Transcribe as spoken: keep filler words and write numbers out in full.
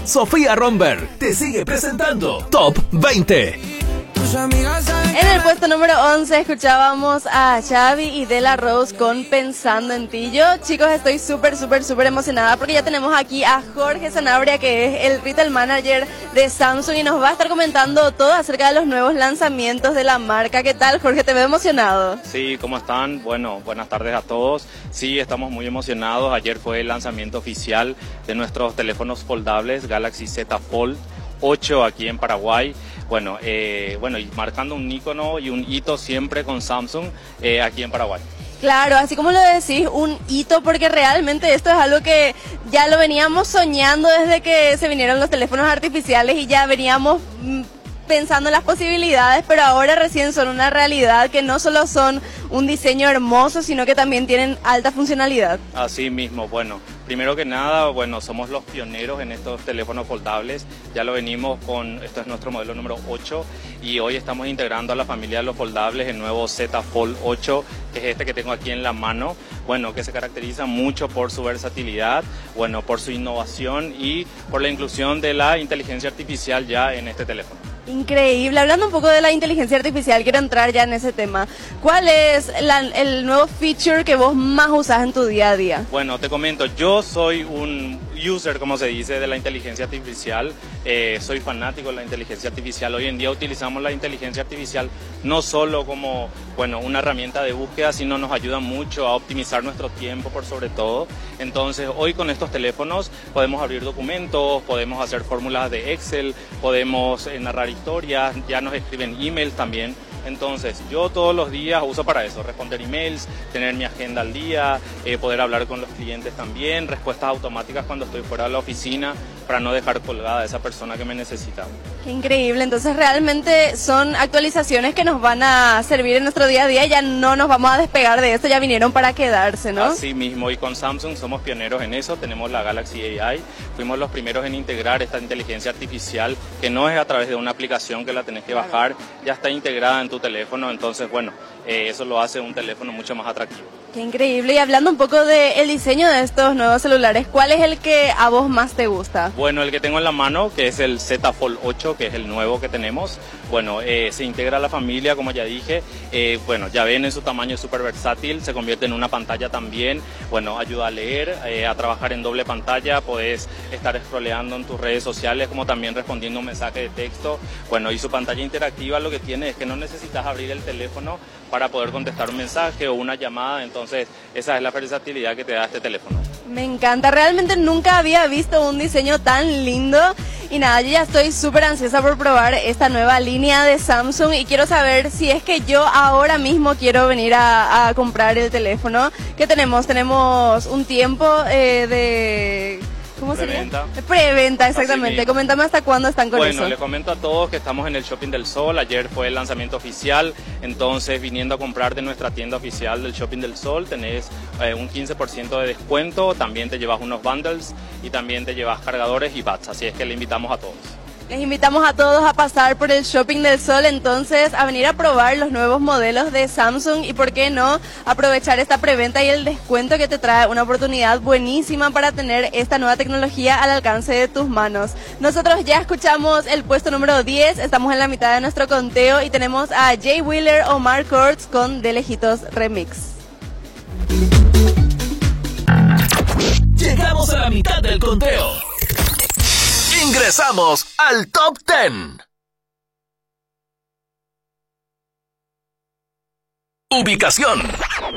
Sofía Romberg te sigue presentando Top veinte. En el puesto número once escuchábamos a Xavi y De La Rose con Pensando en Ti. Yo, chicos, estoy súper, súper, súper emocionada porque ya tenemos aquí a Jorge Sanabria, que es el Retail Manager de Samsung, y nos va a estar comentando todo acerca de los nuevos lanzamientos de la marca. ¿Qué tal, Jorge? ¿Te veo emocionado? Sí, ¿cómo están? Bueno, buenas tardes a todos. Sí, estamos muy emocionados. Ayer fue el lanzamiento oficial de nuestros teléfonos foldables Galaxy Z Fold ocho aquí en Paraguay. Bueno, eh, bueno, y marcando un ícono y un hito siempre con Samsung eh, aquí en Paraguay. Claro, así como lo decís, un hito, porque realmente esto es algo que ya lo veníamos soñando desde que se vinieron los teléfonos artificiales y ya veníamos mm, pensando en las posibilidades, pero ahora recién son una realidad, que no solo son un diseño hermoso, sino que también tienen alta funcionalidad. Así mismo, bueno, primero que nada, bueno, somos los pioneros en estos teléfonos foldables, ya lo venimos con, esto es nuestro modelo número ocho, y hoy estamos integrando a la familia de los foldables el nuevo Z Fold ocho, que es este que tengo aquí en la mano, bueno, que se caracteriza mucho por su versatilidad, bueno, por su innovación y por la inclusión de la inteligencia artificial ya en este teléfono. Increíble. Hablando un poco de la inteligencia artificial, quiero entrar ya en ese tema. ¿Cuál es la, el nuevo feature que vos más usás en tu día a día? Bueno, te comento, yo soy un user, como se dice, de la inteligencia artificial. Eh, soy fanático de la inteligencia artificial. Hoy en día utilizamos la inteligencia artificial no solo como, bueno, una herramienta de búsqueda, sino nos ayuda mucho a optimizar nuestro tiempo por sobre todo. Entonces, hoy con estos teléfonos podemos abrir documentos, podemos hacer fórmulas de Excel, podemos eh, narrar historias, ya nos escriben emails también. Entonces, yo todos los días uso para eso, responder emails, tener mi agenda al día, eh, poder hablar con los clientes también, respuestas automáticas cuando estoy fuera de la oficina, para no dejar colgada a esa persona que me necesita. Qué increíble. Entonces, realmente son actualizaciones que nos van a servir en nuestro día a día, ya no nos vamos a despegar de esto, ya vinieron para quedarse, ¿no? Así mismo, y con Samsung somos pioneros en eso, tenemos la Galaxy A I, fuimos los primeros en integrar esta inteligencia artificial, que no es a través de una aplicación que la tenés que bajar, ya está integrada en tu teléfono, entonces bueno, eh, eso lo hace un teléfono mucho más atractivo. Qué increíble. Y hablando un poco del diseño de estos nuevos celulares, ¿cuál es el que a vos más te gusta? Bueno, el que tengo en la mano, que es el Z Fold ocho, que es el nuevo que tenemos, bueno, eh, se integra a la familia, como ya dije, eh, bueno, ya ven, en su tamaño es súper versátil, se convierte en una pantalla también, bueno, ayuda a leer, eh, a trabajar en doble pantalla, podés estar scrolleando en tus redes sociales, como también respondiendo un mensaje de texto, bueno, y su pantalla interactiva lo que tiene es que no necesitas abrir el teléfono para poder contestar un mensaje o una llamada, entonces esa es la versatilidad que te da este teléfono. Me encanta, realmente nunca había visto un diseño tan lindo y nada, yo ya estoy súper ansiosa por probar esta nueva línea de Samsung y quiero saber si es que yo ahora mismo quiero venir a, a comprar el teléfono. ¿Qué tenemos? Tenemos un tiempo eh, de... ¿Cómo Preventa. sería? Preventa, exactamente. Coméntame hasta cuándo están con bueno, eso. Bueno, les comento a todos que estamos en el Shopping del Sol. Ayer fue el lanzamiento oficial, entonces viniendo a comprar de nuestra tienda oficial del Shopping del Sol tenés eh, un quince por ciento de descuento, también te llevas unos bundles y también te llevas cargadores y bats, así es que le invitamos a todos. Les invitamos a todos a pasar por el Shopping del Sol, entonces a venir a probar los nuevos modelos de Samsung y por qué no aprovechar esta preventa y el descuento que te trae, una oportunidad buenísima para tener esta nueva tecnología al alcance de tus manos. Nosotros ya escuchamos el puesto número diez, estamos en la mitad de nuestro conteo y tenemos a Jay Wheeler o Mark Kurtz con De Lejitos Remix. Llegamos a la mitad del conteo. Ingresamos al Top diez. Ubicación